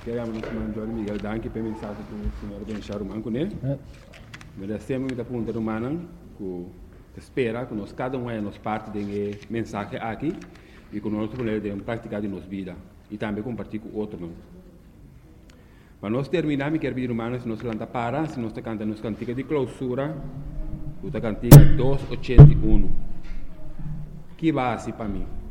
Queremos nos mandar Miguel Danke para mensagem que o senhor deixar o manco, né? Merecemos muita pergunta humana que espera que nós cada um é nos parte de mensagem aqui e que nós podemos praticar em nossa vida e também compartilhar com outros. Não? Para nós terminar, me quero pedir humanos se nós lanta para, se nós cantamos nos cantiga de clausura, o cantiga 281. Que base para mim?